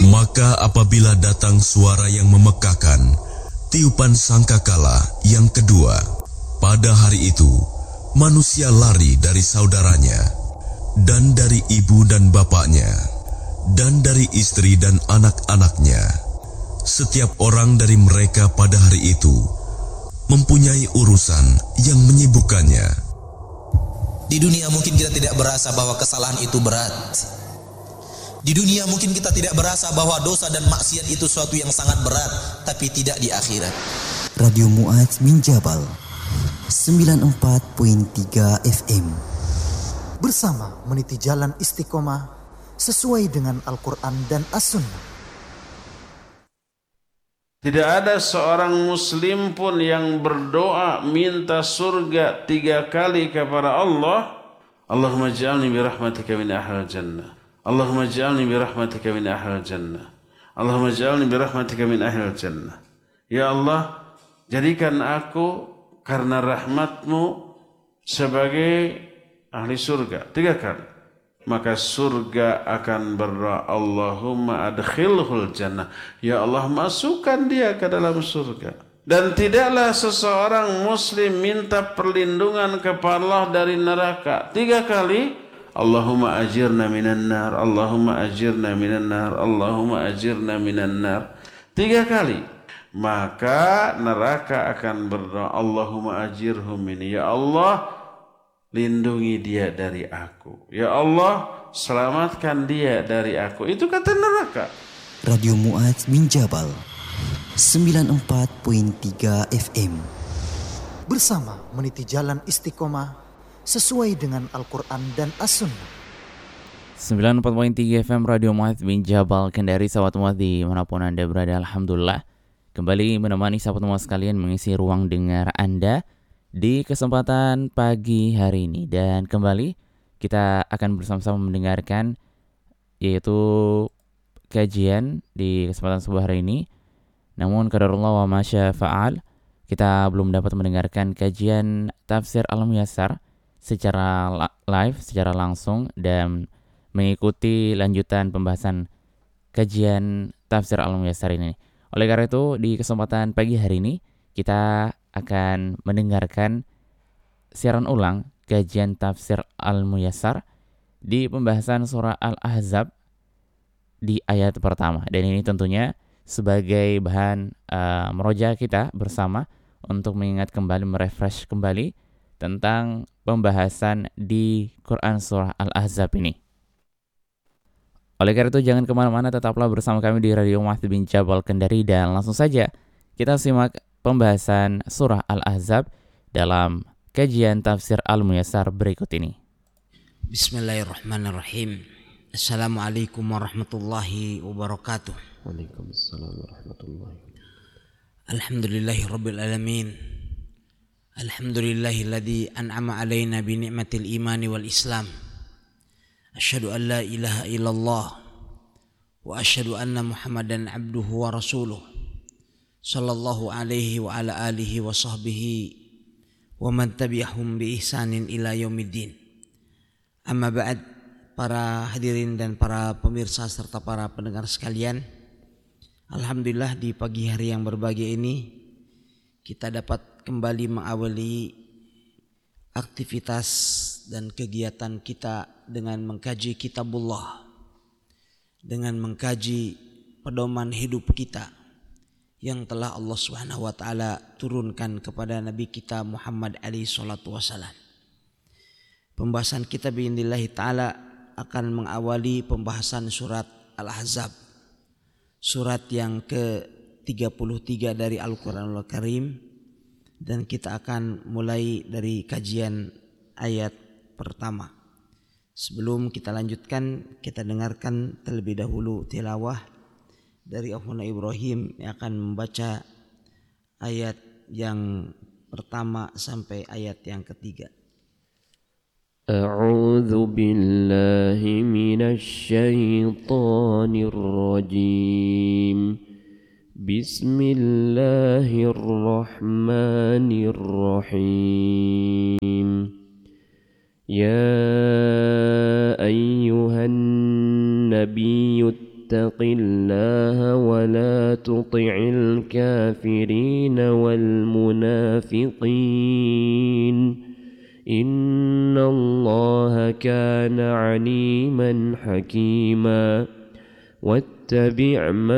Maka apabila datang suara yang memekakan, tiupan sangkakala yang kedua, pada hari itu manusia lari dari saudaranya, dan dari ibu dan bapaknya, dan dari istri dan anak-anaknya. Setiap orang dari mereka pada hari itu mempunyai urusan yang menyibukkannya. Di dunia mungkin kita tidak berasa bahwa kesalahan itu berat. Di dunia mungkin kita tidak berasa bahwa dosa dan maksiat itu suatu yang sangat berat, tapi tidak di akhirat. Radio Mu'adz bin Jabal 94.3 FM. Bersama meniti jalan istiqomah sesuai dengan Al-Quran dan As-Sunnah. Tidak ada seorang muslim pun yang berdoa minta surga 3 kali kepada Allah. Allahumma ja'alni birahmatika min ahlil jannah. Allahumma ja'alni birahmatika min ahlil jannah. Allahumma ja'alni birahmatika min ahlil jannah. Ya Allah, jadikan aku karena rahmatmu sebagai ahli surga 3 kali. Maka surga akan berdoa, Allahumma adkhilhul jannah. Ya Allah, masukkan dia ke dalam surga. Dan tidaklah seseorang muslim minta perlindungan kepada Allah dari neraka 3 kali. Allahumma ajirna minan nar, Allahumma ajirna minan nar, Allahumma ajirna minan nar 3 kali. Maka neraka akan berdoa, Allahumma ajirhum minni. Ya Allah, lindungi dia dari aku. Ya Allah, selamatkan dia dari aku. Itu kata neraka. Radio Mu'adz bin Jabal 94.3 FM. Bersama meniti jalan istiqomah sesuai dengan Al-Quran dan As-Sunnah. 94.3 FM Radio Mu'adz bin Jabal, Kendari. Sahabat Mu'adz dimanapun Anda berada, alhamdulillah kembali menemani sahabat Mu'adz sekalian mengisi ruang dengar Anda di kesempatan pagi hari ini. Dan kembali kita akan bersama-sama mendengarkan yaitu kajian di kesempatan subuh hari ini. Namun qadarullah wa ma syaa fa'al, kita belum dapat mendengarkan kajian tafsir Al-Muyassar secara live, secara langsung, dan mengikuti lanjutan pembahasan kajian tafsir Al-Muyassar ini. Oleh karena itu, di kesempatan pagi hari ini kita akan mendengarkan siaran ulang kajian tafsir Al-Muyassar di pembahasan surah Al-Ahzab di ayat pertama. Dan ini tentunya sebagai bahan meroja kita bersama untuk mengingat kembali, merefresh kembali tentang pembahasan di Quran surah Al-Ahzab ini. Oleh karena itu jangan kemana-mana, tetaplah bersama kami di Radio Mu'adz bin Jabal Kendari, dan langsung saja kita simak pembahasan surah Al-Ahzab dalam kajian tafsir Al-Muyassar berikut ini. Bismillahirrahmanirrahim. Assalamualaikum warahmatullahi wabarakatuh. Waalaikumsalam warahmatullahi wabarakatuh. Alhamdulillahi rabbil alamin. Alhamdulillahilladzi an'ama alaina bi ni'matil imani wal islam. Asyhadu an la ilaha illallah wa asyhadu anna Muhammadan abduhu wa rasuluh. Sallallahu alaihi wa ala alihi wa sahbihi wa man tabi'ahum bi ihsanin ila yaumiddin. Amma ba'd, para hadirin dan para pemirsa serta para pendengar sekalian, alhamdulillah di pagi hari yang berbahagia ini kita dapat kembali mengawali aktivitas dan kegiatan kita dengan mengkaji kitabullah, dengan mengkaji pedoman hidup kita yang telah Allah Subhanahu wa taala turunkan kepada Nabi kita Muhammad alaihi salatu wasallam. Pembahasan kita biidznillah taala akan mengawali pembahasan surat Al-Ahzab, surat yang ke-33 dari Al-Qur'anul Karim, dan kita akan mulai dari kajian ayat pertama. Sebelum kita lanjutkan, kita dengarkan terlebih dahulu tilawah dari Akhuna Ibrahim yang akan membaca ayat yang pertama sampai ayat yang ketiga. A'udzu billahi minasy syaithanir rajim. Bismillahirrahmanirrahim. Ya ayyuhan nabiyyu اتق الله ولا تطع الكافرين والمنافقين إن الله كان عليما حكيما واتبع ما